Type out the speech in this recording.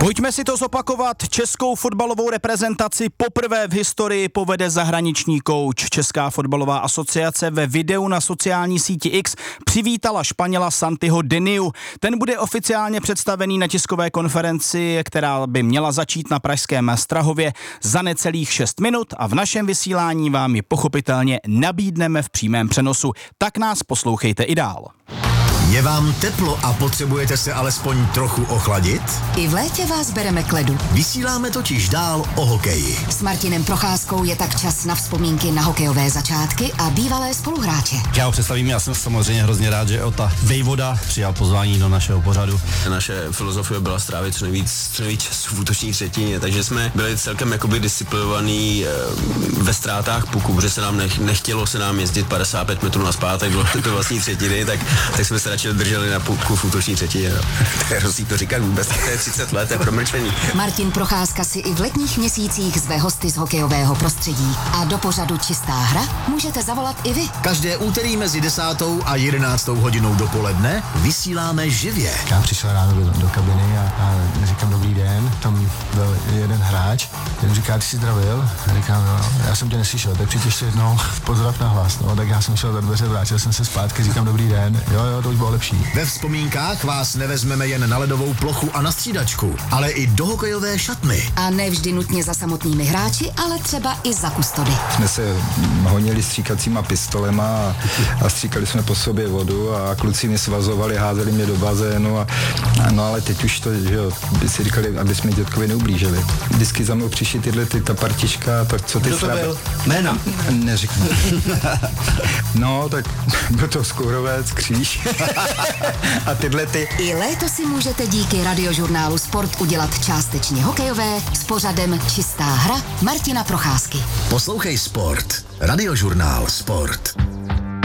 Pojďme si to zopakovat. Českou fotbalovou reprezentaci poprvé v historii povede zahraniční kouč. Česká fotbalová asociace ve videu na sociální síti X přivítala Španěla Santiho Diniu. Ten bude oficiálně představený na tiskové konferenci, která by měla začít na pražském Strahově za necelých 6 minut a v našem vysílání vám ji pochopitelně nabídneme v přímém přenosu. Tak nás poslouchejte i dál. Je vám teplo a potřebujete se alespoň trochu ochladit? I v létě vás bereme k ledu. Vysíláme totiž dál o hokeji. S Martinem Procházkou je tak čas na vzpomínky na hokejové začátky a bývalé spoluhráče. Já ho představím, já jsem samozřejmě hrozně rád, že Ota Vejvoda přijal pozvání do našeho pořadu. Naše filozofie byla strávit co nejvíc času v útoční třetině, takže jsme byli celkem jakoby disciplinovaní ve ztrátách puku, protože se nám nechtělo se nám jezdit 55 metrů nazpátek do vlastní třetiny, tak jsme se radši drželi na puku v útoční třetině. No. To je hrozný to říkat vůbec, to je 30 let, to je promlčení. Martin Procházka si i v letních měsících zve hosty z hokejového prostředí a do pořadu Čistá hra můžete zavolat i vy. Každé úterý mezi 10. a 11. hodinou dopoledne vysíláme živě. Já přišel ráno do kabiny a říkám dobrý den, tam byl jeden hráč, ten říká, ty jsi zdravil? A říkám, no, já jsem tě neslyšel, tak přijď ještě jednou pozdrav na hlas, no, tak já jsem šel za dveře, vrátil jsem se zpátky, říkám dobrý den, jo, to už bylo lepší. Ve vzpomínkách vás nevezmeme jen na ledovou plochu a na střídačku, ale i do hokejové šatny. A ne vždy nutně za samotnými hráči, ale třeba i za kustody. Jsme se honili stříkacíma pistolema a stříkali jsme po sobě vodu a kluci mě svazovali, házeli mě do bazénu no ale teď už to, že jo, by si říkali, aby jsme dětkovi neublížili. Vždycky za mnou přišli ta partička, tak co ty Kdo to byl? Jména? Neřeknu. No, tak byl to Skourovec, Kříž a tyhle ty. I léto si můžete díky radiožurnálu Sport udělat částečně hokejové s pořadem Čistá hra Martina Procházky. Poslouchej Sport. Radiožurnál Sport.